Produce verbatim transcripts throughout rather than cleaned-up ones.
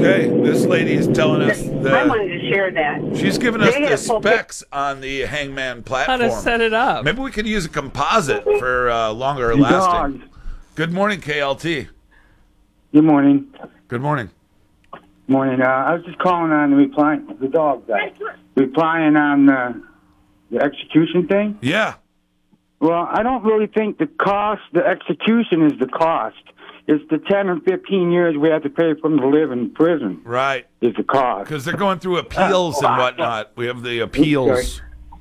Okay, this lady is telling us that I wanted to share that. She's giving us They the had a full specs on the Hangman How platform. to set it up. Maybe we could use a composite for uh, longer The lasting. dogs. Good morning, K L T. Good morning. Good morning. Morning. Uh, I was just calling on the reply, the dog guy. Replying on uh, the execution thing. Yeah. Well, I don't really think the cost, the execution is the cost. It's the ten or fifteen years we have to pay for them to live in prison. Right. Is the cost. Because they're going through appeals and whatnot. We have the appeals.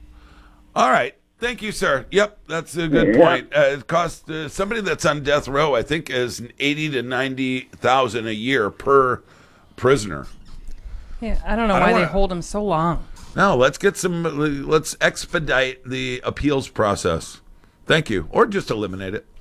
All right. Thank you, sir. Yep, that's a good Yeah. point. Uh, it costs uh, somebody that's on death row, I think, is eighty to ninety thousand a year per prisoner. Yeah, I don't know I why don't they wanna- hold him so long. No, let's get some. Let's expedite the appeals process. Thank you, or just eliminate it.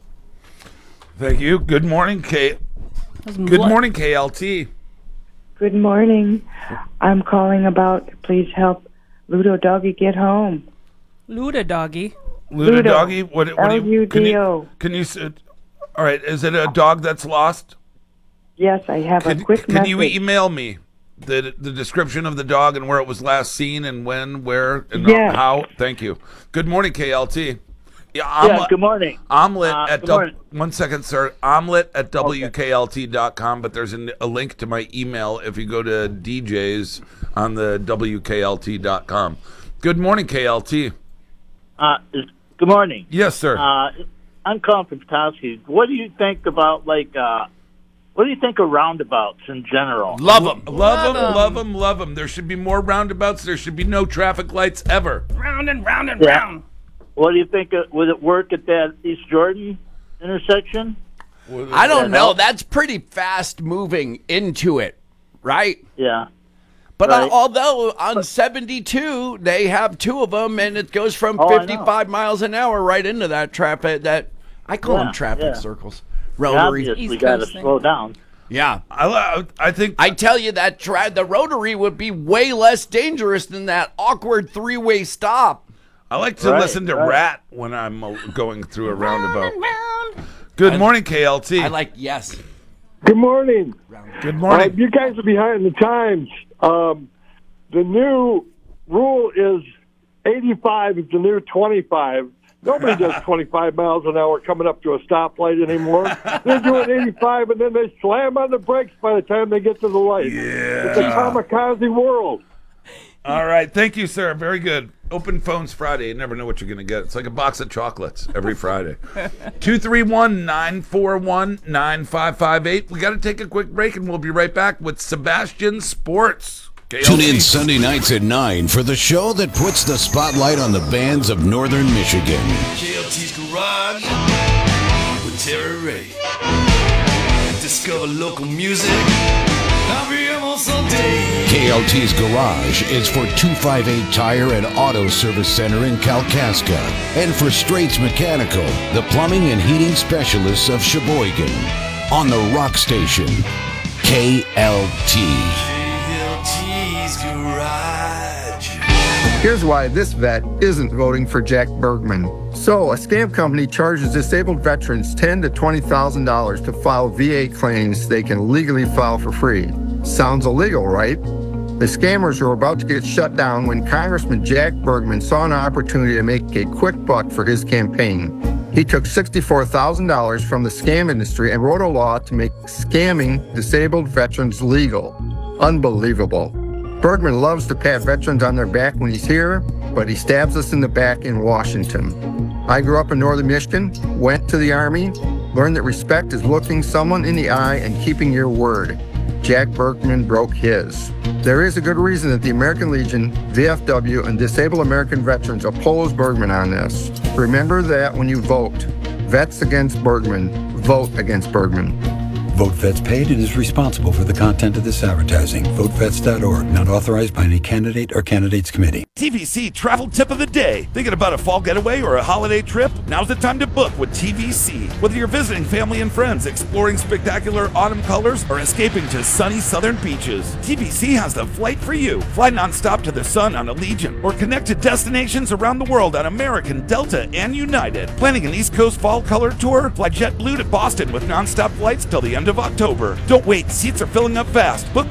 Thank you. Good morning, K. Good morning, K L T. Good morning. I'm calling about please help Ludo Doggy get home. Luda doggy. Luda Ludo. doggy. What? What do you? Can you? L U D O. Can you? s- All right. Is it a dog that's lost? Yes, I have Can, a quick can message. you email me the the description of the dog and where it was last seen and when, where, and Yes. how? Thank you. Good morning, K L T. Yeah, Yeah, omelet, good morning. omelet Uh, at good dub- morning. one second, sir. Omelet at W K L T dot com, but there's an, a link to my email if you go to D Js on the W K L T dot com. Good morning, K L T. Uh, is- good morning. Yes, sir. Uh, I'm calling from Petoskey. What do you think about, like, uh, what do you think of roundabouts in general? Love them. Love Love them, 'em. love them, love them. There should be more roundabouts. There should be no traffic lights ever. Round and round and Yeah. round. What do you think? Of, would it work at that East Jordan intersection? I don't that know. help? That's pretty fast moving into it, right? Yeah. But Right. uh, although on seventy-two they have two of them, and it goes from Oh, I know. fifty-five miles an hour right into that traffic. That I call Yeah, them traffic yeah. circles, You rotary. obviously East got to Coast thing. slow down. Yeah, I, lo- I think I tell you that tra- the rotary would be way less dangerous than that awkward three-way stop. I like to Right, listen to right. Rat when I'm uh, going through a roundabout. Round. Good morning, K L T. I like yes. Good morning. Good Uh, morning. you guys are behind the times. Um, the new rule is eighty-five is the new twenty-five. Nobody does twenty-five miles an hour coming up to a stoplight anymore. They're doing eighty-five, and then they slam on the brakes by the time they get to the light. It's a kamikaze world. All right. Thank you, sir. Very good. Open phones Friday. You never know what you're going to get. It's like a box of chocolates every Friday. two three one, nine four one, nine five five eight. We got to take a quick break, and we'll be right back with Sebastian Sports. K L T. Tune in Sunday nights at nine for the show that puts the spotlight on the bands of Northern Michigan. K L T's Garage with Terry Ray. Discover local music. I'll be almost all day. K L T's Garage is for two fifty-eight Tire and Auto Service Center in Kalkaska. And for Straits Mechanical, the plumbing and heating specialists of Sheboygan. On the Rock Station, K L T. K L T's Garage. Here's why this vet isn't voting for Jack Bergman. So, a scam company charges disabled veterans ten thousand to twenty thousand dollars to file V A claims they can legally file for free. Sounds illegal, right? The scammers were about to get shut down when Congressman Jack Bergman saw an opportunity to make a quick buck for his campaign. He took sixty-four thousand dollars from the scam industry and wrote a law to make scamming disabled veterans legal. Unbelievable. Bergman loves to pat veterans on their back when he's here, but he stabs us in the back in Washington. I grew up in northern Michigan, went to the Army, learned that respect is looking someone in the eye and keeping your word. Jack Bergman broke his. There is a good reason that the American Legion, V F W, and Disabled American Veterans oppose Bergman on this. Remember that when you vote. Vets against Bergman. Vote against Bergman. Vote Vets paid and is responsible for the content of this advertising. vote vets dot org, not authorized by any candidate or candidates committee. T V C Travel Tip of the Day. Thinking about a fall getaway or a holiday trip? Now's the time to book with T V C. Whether you're visiting family and friends, exploring spectacular autumn colors, or escaping to sunny southern beaches, T V C has the flight for you. Fly nonstop to the sun on Allegiant, or connect to destinations around the world on American, Delta, and United. Planning an East Coast fall color tour? Fly JetBlue to Boston with nonstop flights till the end of October. Don't wait, seats are filling up fast. Book